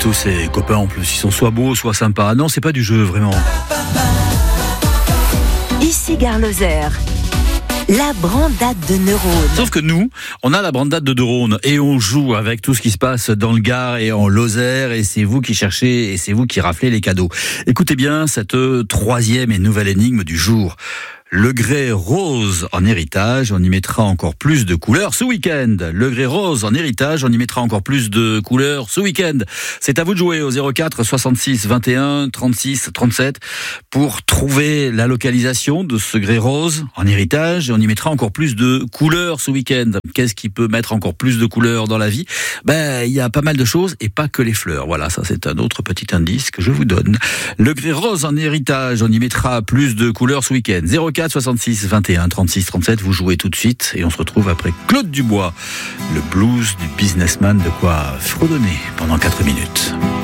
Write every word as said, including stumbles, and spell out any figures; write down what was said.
Tous ces copains en plus, ils sont soit beaux, soit sympas. Non, c'est pas du jeu, vraiment. Ici Gare Lozère, la brandade de neurones. Sauf que nous, on a la brandade de neurones et on joue avec tout ce qui se passe dans le Gard et en Lozère, et c'est vous qui cherchez et c'est vous qui raflez les cadeaux. Écoutez bien cette troisième et nouvelle énigme du jour. Le grès rose en héritage, on y mettra encore plus de couleurs ce week-end. Le grès rose en héritage, on y mettra encore plus de couleurs ce week-end. C'est à vous de jouer au zéro quatre soixante-six vingt et un trente-six trente-sept pour trouver la localisation de ce grès rose en héritage, et on y mettra encore plus de couleurs ce week-end. Qu'est-ce qui peut mettre encore plus de couleurs dans la vie? Ben, il y a pas mal de choses et pas que les fleurs. Voilà, ça c'est un autre petit indice que je vous donne. Le grès rose en héritage, on y mettra plus de couleurs ce week-end. zéro quatre soixante-six vingt et un trente-six trente-sept, vous jouez tout de suite et on se retrouve après Claude Dubois, le blues du businessman, de quoi fredonner pendant quatre minutes.